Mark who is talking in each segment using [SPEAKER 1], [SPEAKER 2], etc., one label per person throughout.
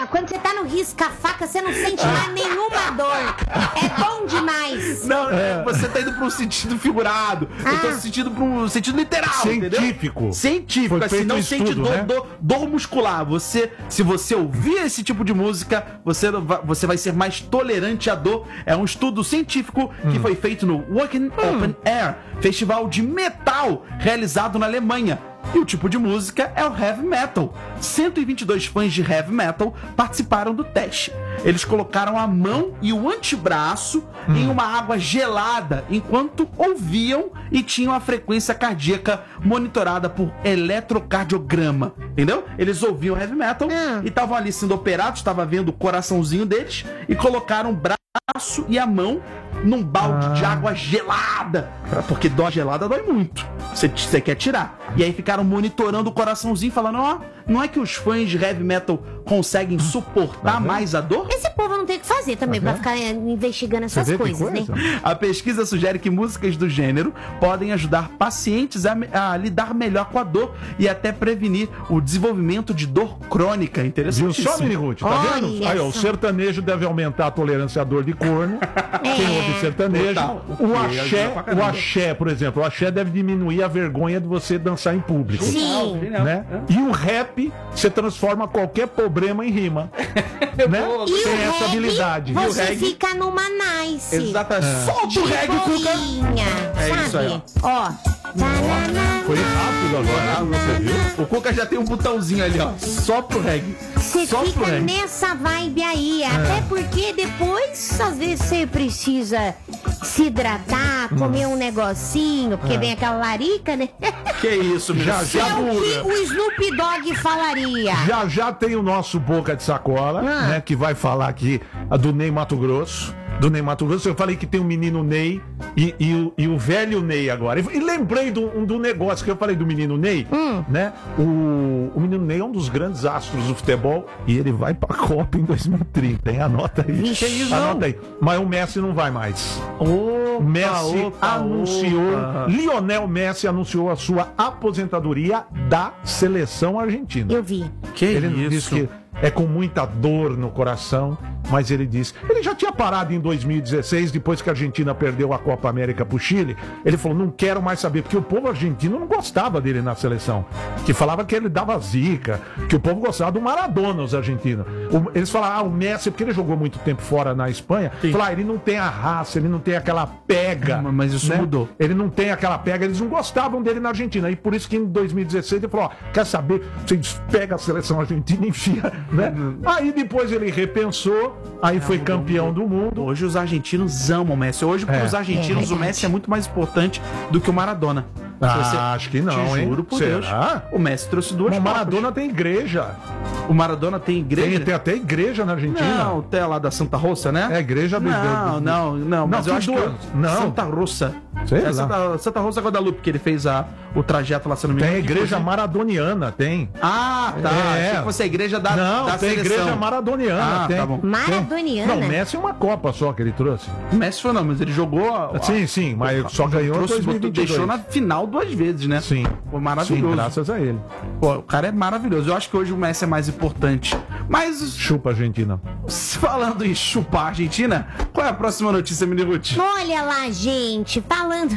[SPEAKER 1] quando você tá no risca-faca, você não sente mais nenhuma dor. É bom demais.
[SPEAKER 2] Não, você tá indo pro sentido figurado. Eu tô sentindo pro sentido literal,
[SPEAKER 3] científico.
[SPEAKER 2] Entendeu? Científico,
[SPEAKER 3] Foi
[SPEAKER 2] assim,
[SPEAKER 3] feito
[SPEAKER 2] não
[SPEAKER 3] um
[SPEAKER 2] sente
[SPEAKER 3] estudo, né?
[SPEAKER 2] dor muscular. Se você ouvir esse tipo de música, você vai ser mais tolerante à dor. É um estudo científico que foi feito no Wacken Open Air, festival de metal realizado na Alemanha. E o tipo de música é o heavy metal. 122 fãs de heavy metal participaram do teste. Eles colocaram a mão e o antebraço em uma água gelada enquanto ouviam e tinham a frequência cardíaca monitorada por eletrocardiograma. Entendeu? Eles ouviam heavy metal e estavam ali sendo operados, estava vendo o coraçãozinho deles e colocaram o braço e a mão num balde de água gelada. Porque dó gelada dói muito. Você quer tirar. E aí ficaram monitorando o coraçãozinho, falando, não é que os fãs de heavy metal conseguem suportar mais a dor?
[SPEAKER 1] Esse povo não tem o que fazer também pra ficar investigando essas coisas, né?
[SPEAKER 2] A pesquisa sugere que músicas do gênero podem ajudar pacientes a lidar melhor com a dor e até prevenir o desenvolvimento de dor crônica. Interessante.
[SPEAKER 3] Viu só, Miniguti? Tá vendo? Aí, ó, o sertanejo deve aumentar a tolerância à dor de corno. Quem ouve sertanejo.
[SPEAKER 2] Total.
[SPEAKER 3] O axé, por exemplo. O axé deve diminuir a vergonha de você dançar em público.
[SPEAKER 1] Sim.
[SPEAKER 3] Né? E o rap, você transforma qualquer problema em rima. Né?
[SPEAKER 1] E
[SPEAKER 3] tem
[SPEAKER 1] o
[SPEAKER 3] essa habilidade.
[SPEAKER 1] Você
[SPEAKER 2] reggae?
[SPEAKER 1] Fica numa nice.
[SPEAKER 2] Exatamente. Solta o reggae, Cuca.
[SPEAKER 1] Sabe?
[SPEAKER 2] Isso aí,
[SPEAKER 1] ó.
[SPEAKER 3] Foi rápido agora, você viu?
[SPEAKER 2] O Cuca já tem um botãozinho ali, ó. Só pro reggae.
[SPEAKER 1] Você
[SPEAKER 2] Só pro
[SPEAKER 1] fica
[SPEAKER 2] reggae.
[SPEAKER 1] nessa vibe aí. Até porque depois, às vezes, você precisa se hidratar, comer um negocinho, porque vem aquela larica, né?
[SPEAKER 2] Que isso, meu
[SPEAKER 3] Já,
[SPEAKER 1] É o que o Snoop Dogg falaria.
[SPEAKER 3] Já tem o nosso Boca de Sacola, né? Que vai falar aqui do Ney Mato Grosso. Do Ney Mato Grosso, eu falei que tem o menino Ney e o velho Ney agora. E lembrei do negócio que eu falei do menino Ney, né? O menino Ney é um dos grandes astros do futebol e ele vai pra Copa em 2030, hein? Anota aí. Anota aí. Mas o Messi não vai mais. O Messi anunciou, Lionel Messi anunciou a sua aposentadoria da seleção argentina.
[SPEAKER 1] Eu vi.
[SPEAKER 3] Ele disse que é com muita dor no coração, mas ele disse... Ele já tinha parado em 2016, depois que a Argentina perdeu a Copa América pro Chile. Ele falou, não quero mais saber, porque o povo argentino não gostava dele na seleção. Que falava que ele dava zica, que o povo gostava do Maradona, os argentinos. Eles falavam, o Messi, porque ele jogou muito tempo fora na Espanha, falaram, ele não tem a raça, ele não tem aquela pega.
[SPEAKER 2] Mas isso mudou.
[SPEAKER 3] Ele não tem aquela pega, eles não gostavam dele na Argentina. E por isso que em 2016 ele falou, quer saber, vocês pegam a seleção argentina e enfia, né? Aí depois ele repensou, aí foi campeão do mundo.
[SPEAKER 2] Hoje os argentinos amam o Messi. Hoje, para os argentinos, o Messi é muito mais importante do que o Maradona.
[SPEAKER 3] Acho que não,
[SPEAKER 2] Te
[SPEAKER 3] hein?
[SPEAKER 2] juro por
[SPEAKER 3] Será?
[SPEAKER 2] Deus. O Messi trouxe duas
[SPEAKER 3] O
[SPEAKER 2] Copas.
[SPEAKER 3] Maradona tem igreja.
[SPEAKER 2] O Maradona tem igreja?
[SPEAKER 3] Tem até igreja na Argentina.
[SPEAKER 2] Não, até lá da Santa Rosa, né?
[SPEAKER 3] É igreja
[SPEAKER 2] Não, mas eu acho que
[SPEAKER 3] não.
[SPEAKER 2] Santa Rosa.
[SPEAKER 3] Sei
[SPEAKER 2] É
[SPEAKER 3] lá.
[SPEAKER 2] Santa Rosa Guadalupe, que ele fez o trajeto lá, se não me
[SPEAKER 3] Tem
[SPEAKER 2] engano.
[SPEAKER 3] a igreja maradoniana, tem.
[SPEAKER 2] Ah, tá. Achei que fosse a igreja da
[SPEAKER 3] Não,
[SPEAKER 2] da
[SPEAKER 3] tem
[SPEAKER 2] seleção.
[SPEAKER 3] igreja maradoniana,
[SPEAKER 2] Ah,
[SPEAKER 3] tem.
[SPEAKER 2] tá bom.
[SPEAKER 1] Maradoniana?
[SPEAKER 3] Não, o Messi é uma Copa só que ele trouxe.
[SPEAKER 2] O Messi foi não, mas ele jogou...
[SPEAKER 3] Sim, mas só ganhou em
[SPEAKER 2] trouxe,
[SPEAKER 3] 2022.
[SPEAKER 2] deixou na final 2 vezes, né?
[SPEAKER 3] Sim.
[SPEAKER 2] Foi maravilhoso.
[SPEAKER 3] Sim, graças a ele.
[SPEAKER 2] Pô, o cara é maravilhoso. Eu acho que hoje o Messi é mais importante. Mas,
[SPEAKER 3] Chupa, Argentina.
[SPEAKER 2] falando em chupar a Argentina, qual é a próxima notícia, Miniguti?
[SPEAKER 1] Olha lá, gente, falando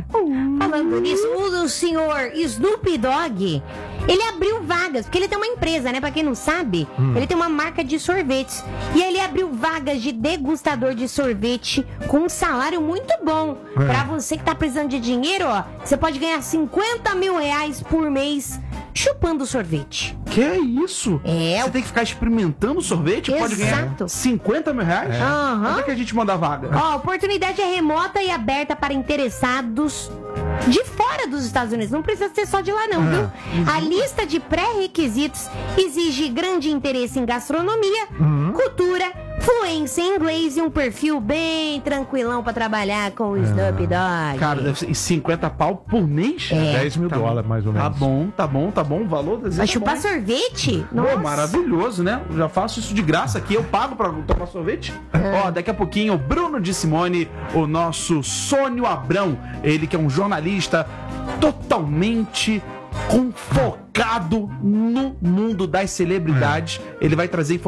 [SPEAKER 1] nisso, o senhor Snoop Dogg, ele abriu vagas, porque ele tem uma empresa, né? Pra quem não sabe, ele tem uma marca de sorvetes. E ele abriu vagas de degustador de sorvete com um salário muito bom. Pra você que tá precisando de dinheiro, ó, você pode ganhar 50 mil reais por mês chupando sorvete.
[SPEAKER 2] Que é isso?
[SPEAKER 1] É.
[SPEAKER 2] Você tem que ficar experimentando sorvete? Pode ganhar
[SPEAKER 1] Exato.
[SPEAKER 2] 50 mil reais?
[SPEAKER 1] Aham.
[SPEAKER 2] Onde é que a gente manda a vaga?
[SPEAKER 1] Ó, a oportunidade é remota e aberta para interessados de fora dos Estados Unidos. Não precisa ser só de lá, não, viu? A lista de pré-requisitos exige grande interesse em gastronomia, cultura, fluência em inglês e um perfil bem tranquilão para trabalhar com o Snoop Dogg.
[SPEAKER 2] Cara, deve ser 50 pau por mês?
[SPEAKER 3] 10 mil dólares, mais ou menos.
[SPEAKER 2] Tá bom. O valor desenho
[SPEAKER 1] Vai
[SPEAKER 2] tá
[SPEAKER 1] chupar
[SPEAKER 2] bom.
[SPEAKER 1] sorvete?
[SPEAKER 2] Pô,
[SPEAKER 1] Nossa.
[SPEAKER 2] maravilhoso, né? Eu já faço isso de graça aqui, eu pago pra tomar sorvete. Ó, daqui a pouquinho, o Bruno de Simone, o nosso Sônio Abrão, ele que é um jornalista totalmente focado no mundo das celebridades. Ele vai trazer